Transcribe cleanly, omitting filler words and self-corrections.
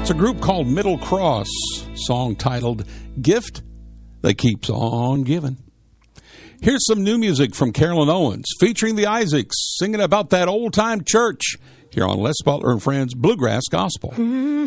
It's a group called Middle Cross, song titled Gift That Keeps On Giving. Here's some new music from Carolyn Owens, featuring the Isaacs, singing about that old-time church, here on Les Butler and Friends Bluegrass Gospel.